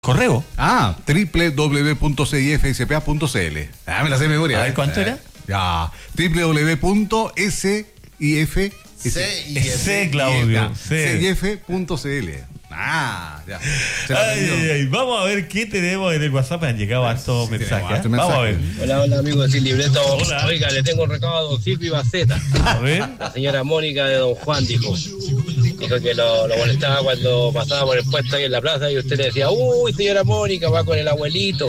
Correo. www.cifspa.cl. Me la sé de memoria. A ver, ¿cuánto era? Ya. www.cif. C, Claudio. cif.cl. Ya. Ay, vamos a ver qué tenemos en el WhatsApp. Me han llegado hartos mensajes. Vamos a ver. Hola amigos de Sin Libreto. Hola. Oiga, le tengo un recado a don Silvio Baceta. A ver. La señora Mónica de don Juan dijo que lo molestaba cuando pasaba por el puesto ahí en la plaza y usted le decía, uy, señora Mónica, va con el abuelito.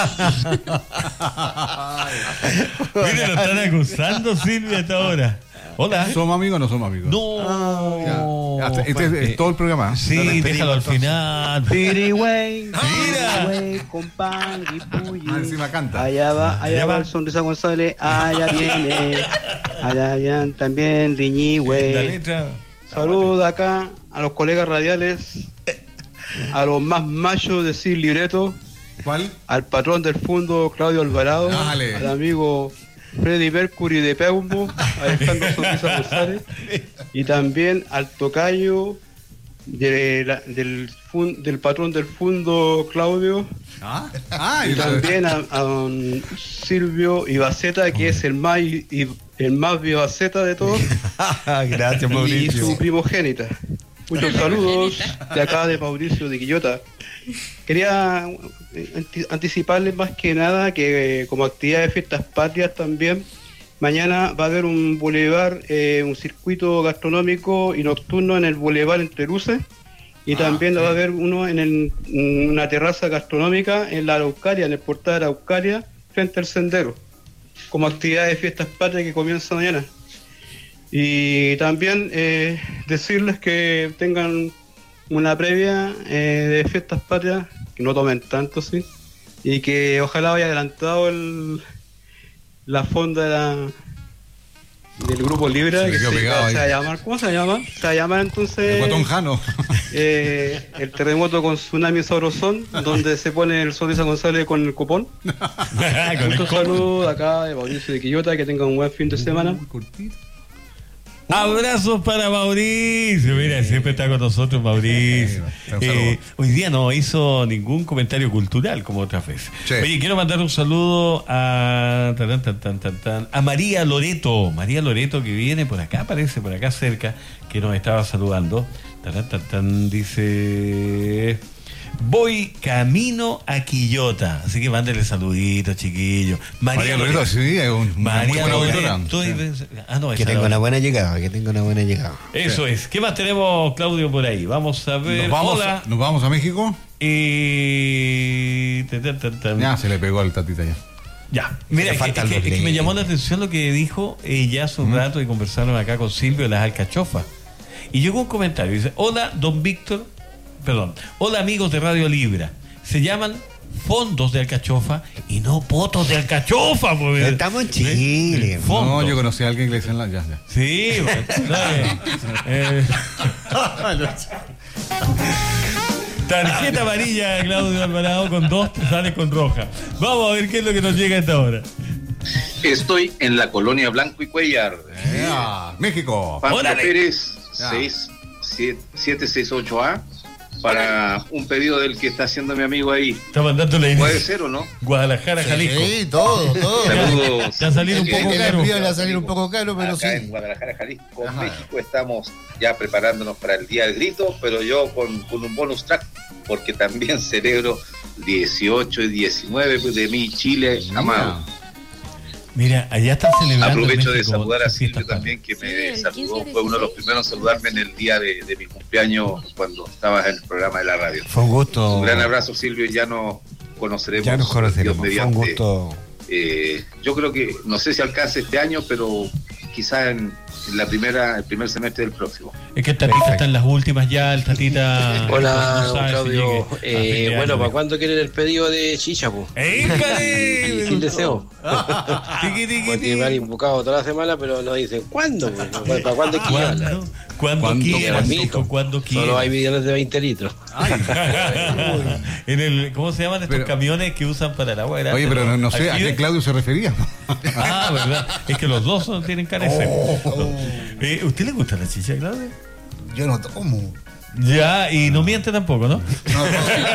Mire, lo están acusando, Silvia, hasta ahora. Hola. ¿Somos amigos o no somos amigos? No. Ya. Este es todo el programa. Sí, déjalo al final. Piriway, Mira. con pan y puyi. Encima canta. Allá va el Sonrisa González, allá viene, allá también La Riñigüey. letra. Saludos acá a los colegas radiales, a los más machos de Sin Libreto, ¿Cuál? al patrón del fondo Claudio Alvarado, Dale. al amigo Freddy Mercury de Peumbo, Alejandro Sonrisa González, y también al tocayo del patrón del fondo Claudio, y también a Silvio Ibaceta, que es el más Ibaceta de todos. Gracias, Y Mauricio. su primogénita. Muchos saludos de acá de Mauricio de Quillota. Quería anticiparles más que nada que como actividad de fiestas patrias también, mañana va a haber un bulevar, un circuito gastronómico y nocturno en el bulevar Entre Luces, y también va a haber uno en una terraza gastronómica en la Araucaria, en el portal de Araucaria, frente al sendero, como actividad de fiestas patrias que comienza mañana. Y también decirles que tengan una previa de fiestas patrias, que no tomen tanto, sí, y que ojalá vaya adelantado la fonda del Grupo Libra, Se que quedó pegado se va a ahí. llamar, ¿cómo se llama? Se va a llamar entonces El botón Jano. el terremoto con tsunami sabrosón, donde se pone el Sonrisa González con el cupón. Muchos saludos acá de Mauricio de Quillota, que tengan un buen fin de semana. Abrazos para Mauricio. Mira, siempre está con nosotros Mauricio. Hoy día no hizo ningún comentario cultural como otras veces. Sí. Oye, quiero mandar un saludo a María Loreto. María Loreto, que viene por acá, parece, por acá cerca, que nos estaba saludando. Dice: voy camino a Quillota. Así que mándele saluditos, chiquillos. María Loreto, sí, es una muy María buena Loreto. auditora. Que tenga una buena llegada, Eso es. ¿Qué más tenemos, Claudio, por ahí? Vamos a ver. Hola. ¿Nos vamos a México? Ya, se le pegó al tatita ya. Ya. Mira, es que me llamó la atención lo que dijo ya hace un rato y conversaron acá con Silvio de las alcachofas. Y llegó un comentario. Dice: hola, don Víctor. Perdón. Hola, amigos de Radio Libra. Se llaman fondos de alcachofa y no potos de alcachofa. Pues. Estamos en Chile. No, yo conocí a alguien que le decían ya. Sí, tarjeta amarilla, Claudio Alvarado, con 2 te sale con roja. Vamos a ver qué es lo que nos llega a esta hora. Estoy en la colonia Blanco y Cuellar. México. Pablo Órale. Pérez, Ya. 768A, para un pedido del que está haciendo mi amigo ahí. Está mandando la ¿Puede ser o no? Guadalajara, Jalisco. Sí, todo. Saludos. Te va a salir un poco El caro. envío le va a salir un poco caro, pero Acá sí. en Guadalajara, Jalisco, México, estamos ya preparándonos para el Día del Grito, pero yo con un bonus track, porque también celebro 18 y 19 de mi Chile amado. Mira, allá están celebrando. Aprovecho en de México saludar a sus fiestas Silvio también, que Sí, me el saludó, 15 de fue uno de los febrero. primeros en saludarme en el día de mi cumpleaños cuando estabas en el programa de la radio. Fue un gusto. Un gran abrazo, Silvio, ya nos conoceremos. Ya nos conoceremos. Dios Fue un mediante. gusto. Yo creo que, no sé si alcance este año, pero quizás en el primer semestre del próximo. Es que el Tatita está en las últimas ya, el Tatita. Hola, no sabe si Claudio. llegue a fin de Bueno, año. ¿para cuándo quieren el pedido de chicha, po? ¡Éncale! Y sin deseo. Tiqui, tiqui, Porque me han invocado toda la semana, pero no dicen cuándo, po? ¿Para cuándo hay que llevarla? Cuando quieras, Permito. hijo, cuando quieras. Solo hay bidones de 20 litros. En el, ¿cómo se llaman estos camiones que usan para el agua? Oye, pero no sé a qué Claudio se refería. Ah, verdad. Es que los dos tienen cara de ser. ¿Usted le gusta la chicha, Claudio? Yo no tomo. Ya, y no miente tampoco, ¿no? No,